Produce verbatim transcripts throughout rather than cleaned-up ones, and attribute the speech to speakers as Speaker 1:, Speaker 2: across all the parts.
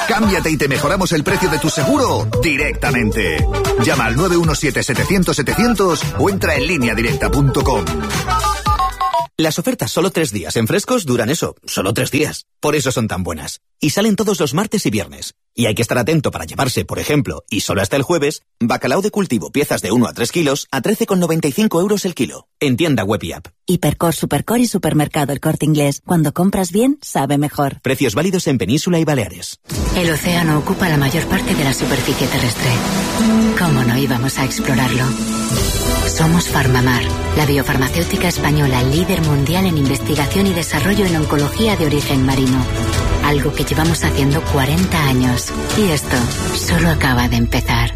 Speaker 1: Cámbiate y te mejoramos el precio de tu seguro directamente. Llama al nueve uno siete, setecientos, setecientos o entra en línea directa punto com.
Speaker 2: Las ofertas solo tres días en Frescos duran eso, solo tres días. Por eso son tan buenas. Y salen todos los martes y viernes. Y hay que estar atento para llevarse, por ejemplo, y solo hasta el jueves, bacalao de cultivo piezas de uno a tres kilos a trece con noventa y cinco euros el kilo. En tienda web y app.
Speaker 3: Hipercor, Supercor y Supermercado El Corte Inglés. Cuando compras bien, sabe mejor.
Speaker 2: Precios válidos en Península y Baleares.
Speaker 4: El océano ocupa la mayor parte de la superficie terrestre. ¿Cómo no íbamos a explorarlo? Somos Farmamar, la biofarmacéutica española líder mundial en investigación y desarrollo en oncología de origen marino. Algo que llevamos haciendo cuarenta años. Y esto solo acaba de empezar.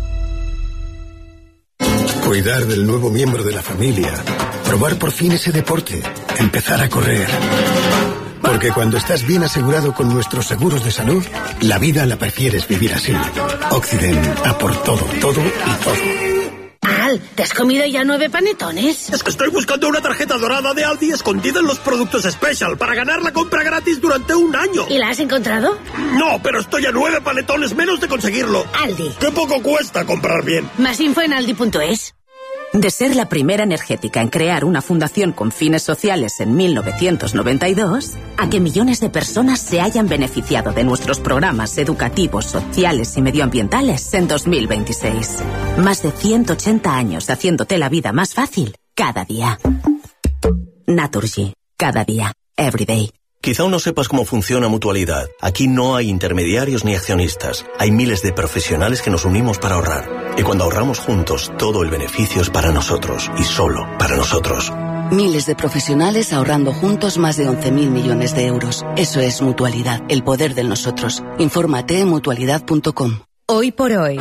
Speaker 5: Cuidar del nuevo miembro de la familia. Probar por fin ese deporte. Empezar a correr. Porque cuando estás bien asegurado con nuestros seguros de salud, la vida la prefieres vivir así. Occident, a por todo, todo y todo.
Speaker 6: Al, ¿te has comido ya nueve panetones?
Speaker 7: Es que estoy buscando una tarjeta dorada de Aldi escondida en los productos Special para ganar la compra gratis durante un año.
Speaker 6: ¿Y la has encontrado?
Speaker 7: No, pero estoy a nueve panetones menos de conseguirlo.
Speaker 6: Aldi.
Speaker 7: ¡Qué poco cuesta comprar bien!
Speaker 6: Más info en aldi punto es.
Speaker 8: De ser la primera energética en crear una fundación con fines sociales en mil novecientos noventa y dos, a que millones de personas se hayan beneficiado de nuestros programas educativos, sociales y medioambientales en dos mil veintiséis. Más de ciento ochenta años haciéndote la vida más fácil cada día. Naturgy. Cada día. Every day.
Speaker 9: Quizá aún no sepas cómo funciona Mutualidad. Aquí no hay intermediarios ni accionistas. Hay miles de profesionales que nos unimos para ahorrar. Y cuando ahorramos juntos, todo el beneficio es para nosotros y solo para nosotros.
Speaker 10: Miles de profesionales ahorrando juntos más de once mil millones de euros. Eso es Mutualidad, el poder del nosotros. Infórmate en mutualidad punto com.
Speaker 11: Hoy por hoy,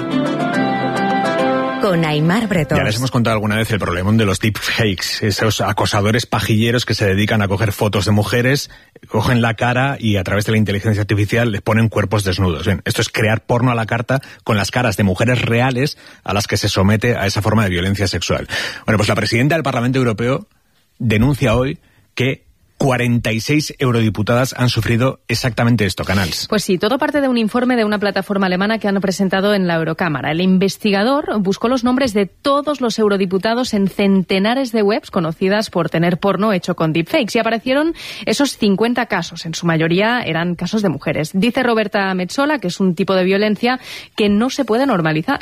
Speaker 11: con Aimar Bretón.
Speaker 12: Ya les hemos contado alguna vez el problemón de los deepfakes, esos acosadores pajilleros que se dedican a coger fotos de mujeres, cogen la cara y a través de la inteligencia artificial les ponen cuerpos desnudos. Bien, esto es crear porno a la carta con las caras de mujeres reales a las que se somete a esa forma de violencia sexual. Bueno, pues la presidenta del Parlamento Europeo denuncia hoy que cuarenta y seis eurodiputadas han sufrido exactamente esto, Canals.
Speaker 13: Pues sí, todo parte de un informe de una plataforma alemana que han presentado en la Eurocámara. El investigador buscó los nombres de todos los eurodiputados en centenares de webs conocidas por tener porno hecho con deepfakes y aparecieron esos cincuenta casos. En su mayoría eran casos de mujeres. Dice Roberta Metsola que es un tipo de violencia que no se puede normalizar.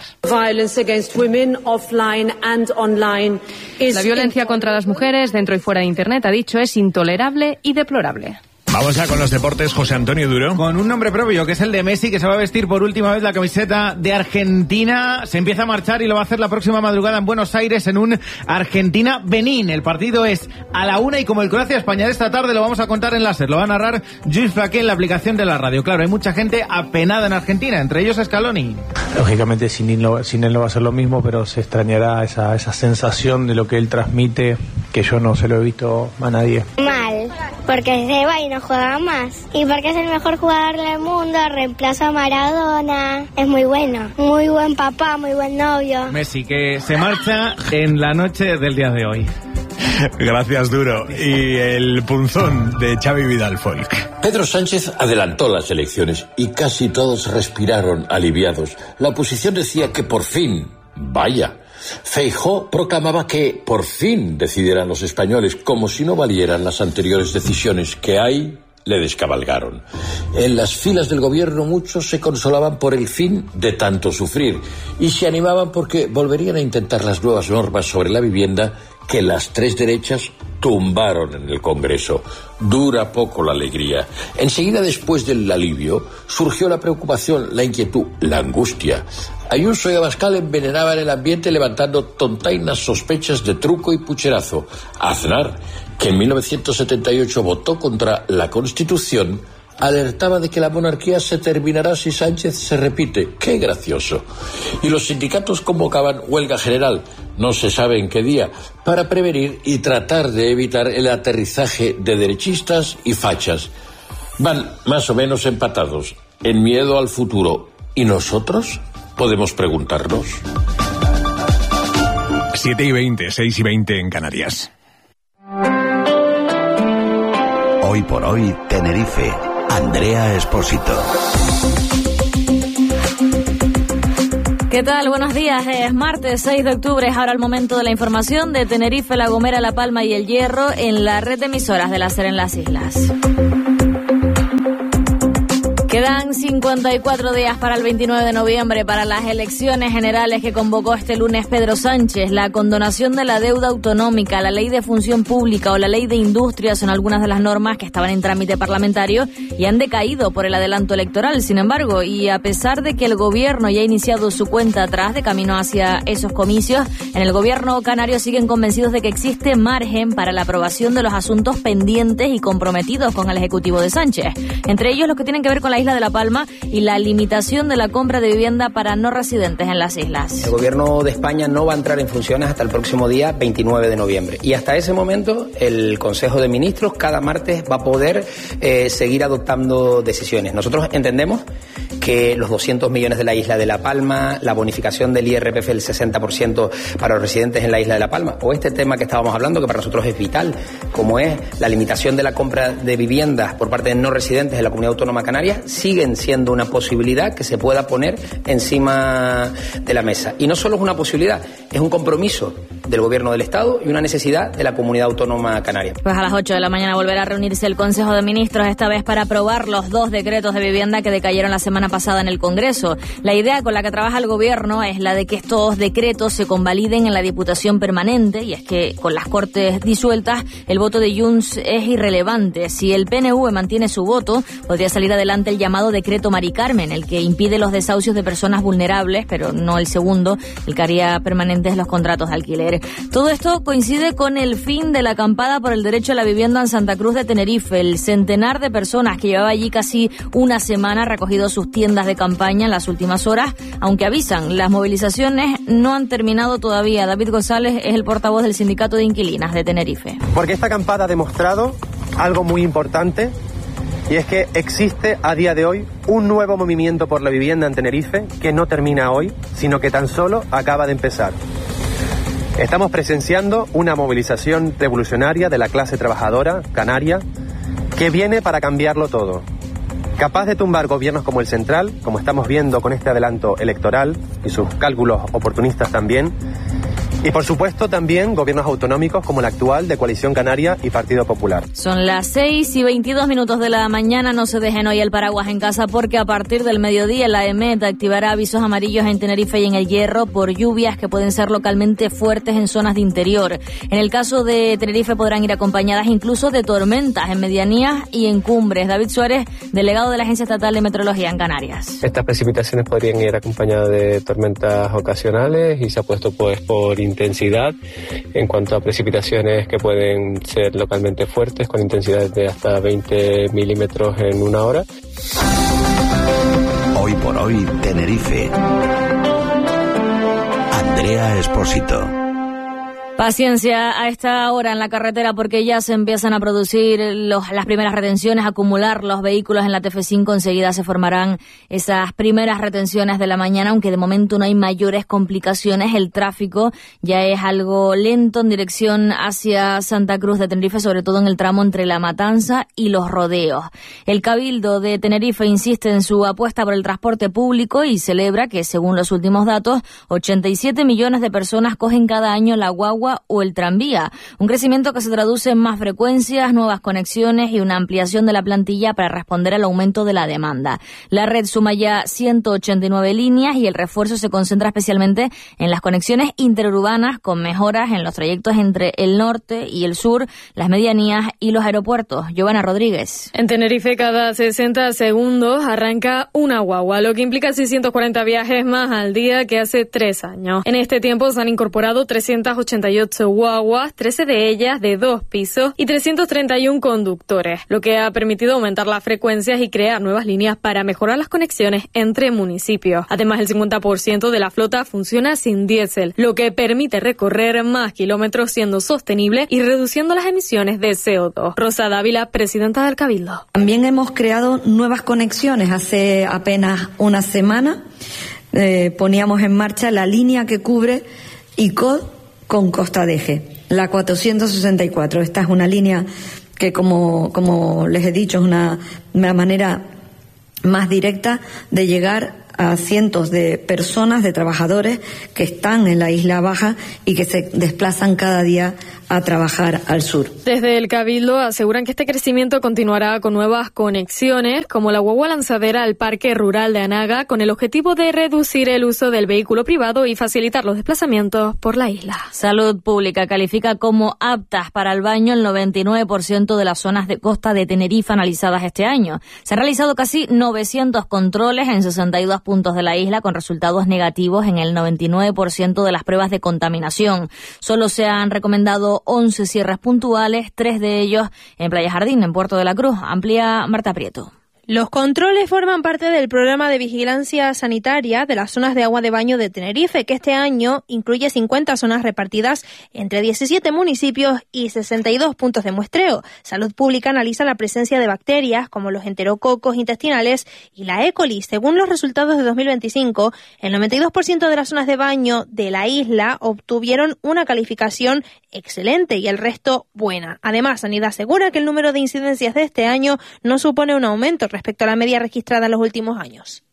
Speaker 13: La violencia contra las mujeres dentro y fuera de Internet, ha dicho, es intolerable y deplorable.
Speaker 12: Vamos ya con los deportes, José Antonio Duro.
Speaker 14: Con un nombre propio, que es el de Messi, que se va a vestir por última vez la camiseta de Argentina. Se empieza a marchar y lo va a hacer la próxima madrugada en Buenos Aires en un Argentina-Benín. El partido es a la una y como el Croacia-España de esta tarde lo vamos a contar en láser. Lo va a narrar Luis Flaqué en la aplicación de la radio. Claro, hay mucha gente apenada en Argentina, entre ellos Scaloni.
Speaker 15: Lógicamente sin él, no, sin él no va a ser lo mismo, pero se extrañará esa, esa sensación de lo que él transmite, que yo no se lo he visto a nadie.
Speaker 16: Mal, porque se va y no juega más. Y porque es el mejor jugador del mundo, reemplaza a Maradona. Es muy bueno, muy buen papá, muy buen novio.
Speaker 14: Messi, que se marcha en la noche del día de hoy.
Speaker 12: Gracias, Duro. Y el punzón de Xavi Vidal Folk.
Speaker 17: Pedro Sánchez adelantó las elecciones y casi todos respiraron aliviados. La oposición decía que por fin, vaya. Feijóo proclamaba que por fin decidieran los españoles, como si no valieran las anteriores decisiones que hay, le descabalgaron. En las filas del gobierno muchos se consolaban por el fin de tanto sufrir y se animaban porque volverían a intentar las nuevas normas sobre la vivienda que las tres derechas tumbaron en el Congreso. Dura poco la alegría. Enseguida, después del alivio, surgió la preocupación, la inquietud, la angustia. Ayuso y Abascal envenenaban el ambiente levantando tontainas sospechas de truco y pucherazo. Aznar, que en mil novecientos setenta y ocho votó contra la Constitución, alertaba de que la monarquía se terminará si Sánchez se repite. ¡Qué gracioso! Y los sindicatos convocaban huelga general, no se sabe en qué día, para prevenir y tratar de evitar el aterrizaje de derechistas y fachas. Van más o menos empatados, en miedo al futuro. ¿Y nosotros? Podemos preguntarnos.
Speaker 12: siete y veinte, seis y veinte en Canarias.
Speaker 1: Hoy por hoy, Tenerife. Andrea Espósito.
Speaker 11: ¿Qué tal? Buenos días. Es martes seis de octubre. Es ahora el momento de la información de Tenerife, La Gomera, La Palma y El Hierro en la red de emisoras de la SER en las islas. Quedan cincuenta y cuatro días para el veintinueve de noviembre, para las elecciones generales que convocó este lunes Pedro Sánchez. La condonación de la deuda autonómica, la ley de función pública o la ley de industria son algunas de las normas que estaban en trámite parlamentario y han decaído por el adelanto electoral. Sin embargo, y a pesar de que el gobierno ya ha iniciado su cuenta atrás de camino hacia esos comicios, en el gobierno canario siguen convencidos de que existe margen para la aprobación de los asuntos pendientes y comprometidos con el Ejecutivo de Sánchez. Entre ellos los que tienen que ver con la isla de La Palma y la limitación de la compra de vivienda para no residentes en las islas.
Speaker 18: El gobierno de España no va a entrar en funciones hasta el próximo día veintinueve de noviembre y hasta ese momento el Consejo de Ministros cada martes va a poder eh, seguir adoptando decisiones. Nosotros entendemos que los doscientos millones de la isla de La Palma, la bonificación del I R P F del sesenta por ciento para los residentes en la isla de La Palma, o este tema que estábamos hablando que para nosotros es vital, como es la limitación de la compra de viviendas por parte de no residentes en la Comunidad Autónoma Canaria, siguen siendo una posibilidad que se pueda poner encima de la mesa. Y no solo es una posibilidad, es un compromiso del Gobierno del Estado y una necesidad de la Comunidad Autónoma Canaria.
Speaker 11: Pues a las ocho de la mañana volverá a reunirse el Consejo de Ministros, esta vez para aprobar los dos decretos de vivienda que decayeron la semana pasada en el Congreso. La idea con la que trabaja el Gobierno es la de que estos decretos se convaliden en la Diputación Permanente, y es que con las Cortes disueltas el voto de Junts es irrelevante. Si el P N V mantiene su voto, podría salir adelante el llamado decreto Mari Carmen, el que impide los desahucios de personas vulnerables, pero no el segundo, el que haría permanentes los contratos de alquiler. Todo esto coincide con el fin de la acampada por el derecho a la vivienda en Santa Cruz de Tenerife. El centenar de personas que llevaba allí casi una semana ha recogido sus tiendas de campaña en las últimas horas, aunque avisan, las movilizaciones no han terminado todavía. David González es el portavoz del Sindicato de Inquilinas de Tenerife.
Speaker 19: Porque esta acampada ha demostrado algo muy importante, y es que existe a día de hoy un nuevo movimiento por la vivienda en Tenerife que no termina hoy, sino que tan solo acaba de empezar. Estamos presenciando una movilización revolucionaria de la clase trabajadora canaria que viene para cambiarlo todo. Capaz de tumbar gobiernos como el central, como estamos viendo con este adelanto electoral y sus cálculos oportunistas también. Y por supuesto también gobiernos autonómicos como el actual de Coalición Canaria y Partido Popular.
Speaker 11: Son las seis y veintidós minutos de la mañana. No se dejen hoy el paraguas en casa porque a partir del mediodía la EMET activará avisos amarillos en Tenerife y en El Hierro por lluvias que pueden ser localmente fuertes en zonas de interior. En el caso de Tenerife podrán ir acompañadas incluso de tormentas en medianías y en cumbres. David Suárez, delegado de la Agencia Estatal de Meteorología en Canarias.
Speaker 20: Estas precipitaciones podrían ir acompañadas de tormentas ocasionales y se ha puesto pues por intensidad en cuanto a precipitaciones que pueden ser localmente fuertes con intensidades de hasta veinte milímetros en una hora.
Speaker 1: Hoy por hoy, Tenerife. Andrea Espósito.
Speaker 11: Paciencia a esta hora en la carretera porque ya se empiezan a producir los, las primeras retenciones, a acumular los vehículos en la T F cinco. Enseguida se formarán esas primeras retenciones de la mañana, aunque de momento no hay mayores complicaciones. El tráfico ya es algo lento en dirección hacia Santa Cruz de Tenerife, sobre todo en el tramo entre La Matanza y Los Rodeos. El Cabildo de Tenerife insiste en su apuesta por el transporte público y celebra que, según los últimos datos, ochenta y siete millones de personas cogen cada año la guagua o el tranvía, un crecimiento que se traduce en más frecuencias, nuevas conexiones y una ampliación de la plantilla para responder al aumento de la demanda. La red suma ya ciento ochenta y nueve líneas y el refuerzo se concentra especialmente en las conexiones interurbanas con mejoras en los trayectos entre el norte y el sur, las medianías y los aeropuertos. Giovanna Rodríguez.
Speaker 13: En Tenerife cada sesenta segundos arranca una guagua, lo que implica seiscientos cuarenta viajes más al día que hace tres años. En este tiempo se han incorporado trescientas ochenta y ocho guaguas, trece de ellas de dos pisos y trescientos treinta y uno conductores, lo que ha permitido aumentar las frecuencias y crear nuevas líneas para mejorar las conexiones entre municipios. Además, el cincuenta por ciento de la flota funciona sin diésel, lo que permite recorrer más kilómetros siendo sostenible y reduciendo las emisiones de C O dos. Rosa Dávila, presidenta del Cabildo.
Speaker 21: También hemos creado nuevas conexiones. Hace apenas una semana eh, poníamos en marcha la línea que cubre I C O D con Costa de Eje, la cuatrocientos sesenta y cuatro. Esta es una línea que, como, como les he dicho, es una, una manera más directa de llegar a cientos de personas, de trabajadores que están en la Isla Baja y que se desplazan cada día a trabajar al sur.
Speaker 3: Desde el Cabildo aseguran que este crecimiento continuará con nuevas conexiones, como la guagua lanzadera al Parque Rural de Anaga, con el objetivo de reducir el uso del vehículo privado y facilitar los desplazamientos por la isla.
Speaker 11: Salud Pública califica como aptas para el baño el noventa y nueve por ciento de las zonas de costa de Tenerife analizadas este año. Se han realizado casi novecientos controles en sesenta y dos puntos de la isla, con resultados negativos en el noventa y nueve por ciento de las pruebas de contaminación. Solo se han recomendado once cierres puntuales, tres de ellos en Playa Jardín, en Puerto de la Cruz. Amplía Marta Prieto.
Speaker 22: Los controles forman parte del programa de vigilancia sanitaria de las zonas de agua de baño de Tenerife, que este año incluye cincuenta zonas repartidas entre diecisiete municipios y sesenta y dos puntos de muestreo. Salud Pública analiza la presencia de bacterias como los enterococos intestinales y la E. coli. Según los resultados de dos mil veinticinco, el noventa y dos por ciento de las zonas de baño de la isla obtuvieron una calificación excelente y el resto buena. Además, Sanidad asegura que el número de incidencias de este año no supone un aumento respecto a la media registrada en los últimos años.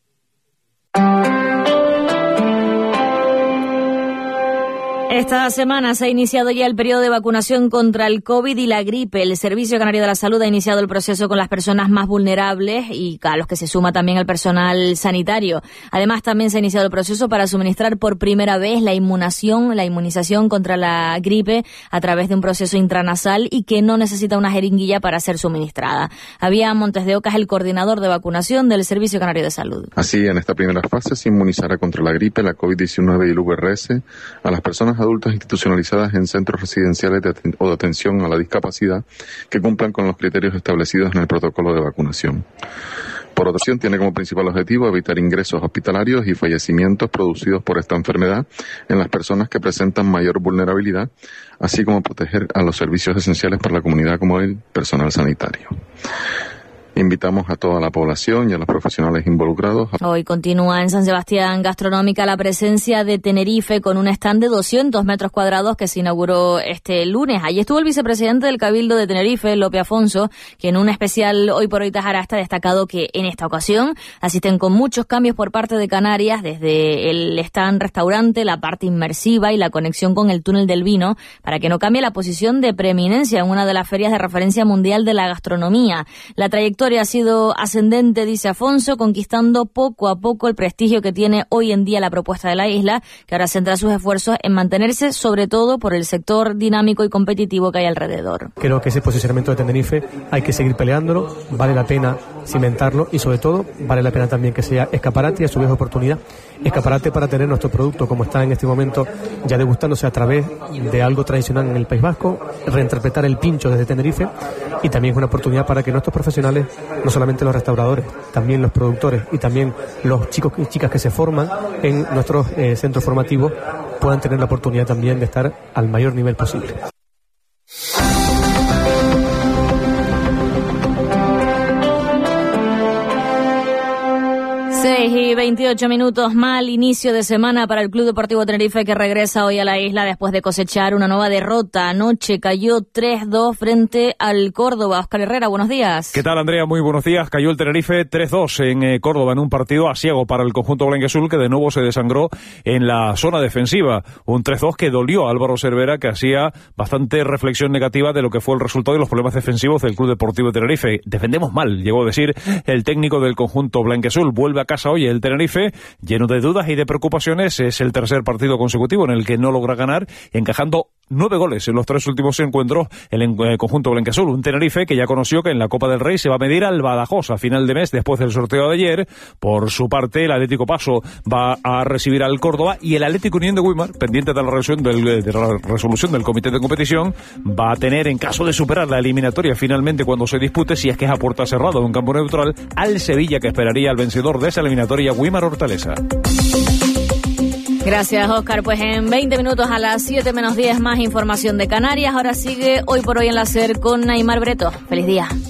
Speaker 11: Esta semana se ha iniciado ya el periodo de vacunación contra el COVID y la gripe. El Servicio Canario de la Salud ha iniciado el proceso con las personas más vulnerables y a los que se suma también el personal sanitario. Además, también se ha iniciado el proceso para suministrar por primera vez la inmunización, la inmunización contra la gripe a través de un proceso intranasal y que no necesita una jeringuilla para ser suministrada. Había Montes de Oca, el coordinador de vacunación del Servicio Canario de Salud.
Speaker 23: Así, en esta primera fase se inmunizará contra la gripe, la COVID diecinueve y el V R S a las personas adultas institucionalizadas en centros residenciales de aten- o de atención a la discapacidad que cumplan con los criterios establecidos en el protocolo de vacunación. Por otra parte, tiene como principal objetivo evitar ingresos hospitalarios y fallecimientos producidos por esta enfermedad en las personas que presentan mayor vulnerabilidad, así como proteger a los servicios esenciales para la comunidad como el personal sanitario. Invitamos a toda la población y a los profesionales involucrados.
Speaker 11: Hoy continúa en San Sebastián Gastronómica la presencia de Tenerife con un stand de doscientos metros cuadrados que se inauguró este lunes. Allí estuvo el vicepresidente del Cabildo de Tenerife, Lope Afonso, que en un especial Hoy por Hoy Tajarasta ha destacado que en esta ocasión asisten con muchos cambios por parte de Canarias, desde el stand restaurante, la parte inmersiva y la conexión con el túnel del vino, para que no cambie la posición de preeminencia en una de las ferias de referencia mundial de la gastronomía. La trayectoria ha sido ascendente, dice Afonso, conquistando poco a poco el prestigio que tiene hoy en día la propuesta de la isla, que ahora centra sus esfuerzos en mantenerse, sobre todo por el sector dinámico y competitivo que hay alrededor.
Speaker 15: Creo que ese posicionamiento de Tenerife hay que seguir peleándolo, vale la pena cimentarlo y sobre todo vale la pena también que sea escaparate y a su vez oportunidad. Escaparate para tener nuestro producto como está en este momento ya degustándose a través de algo tradicional en el País Vasco, reinterpretar el pincho desde Tenerife, y también es una oportunidad para que nuestros profesionales, no solamente los restauradores, también los productores y también los chicos y chicas que se forman en nuestros eh, centros formativos, puedan tener la oportunidad también de estar al mayor nivel posible.
Speaker 11: seis y veintiocho minutos, mal inicio de semana para el Club Deportivo Tenerife, que regresa hoy a la isla después de cosechar una nueva derrota. Anoche cayó tres dos frente al Córdoba. Óscar Herrera, buenos días.
Speaker 24: ¿Qué tal, Andrea? Muy buenos días. Cayó el Tenerife tres dos en eh, Córdoba en un partido asiago para el conjunto blanquiazul, que de nuevo se desangró en la zona defensiva. Un tres dos que dolió a Álvaro Cervera, que hacía bastante reflexión negativa de lo que fue el resultado y los problemas defensivos del Club Deportivo Tenerife. Defendemos mal, llegó a decir el técnico del conjunto blanquiazul. Vuelve a casa hoy el Tenerife, lleno de dudas y de preocupaciones. Es el tercer partido consecutivo en el que no logra ganar, encajando nueve goles en los tres últimos encuentros el, el conjunto blanquiazul. Un Tenerife que ya conoció que en la Copa del Rey se va a medir al Badajoz a final de mes después del sorteo de ayer. Por su parte, el Atlético Paso va a recibir al Córdoba y el Atlético Unión de Güímar, pendiente de la resolución del, de la resolución del comité de competición, va a tener, en caso de superar la eliminatoria finalmente cuando se dispute, si es que es a puerta cerrada o en campo neutral, al Sevilla, que esperaría al vencedor de esa eliminatoria, Güímar Hortaleza.
Speaker 11: Gracias, Óscar. Pues en veinte minutos a las siete menos diez más información de Canarias. Ahora sigue Hoy por Hoy en la SER con Aymar Breto. Feliz día.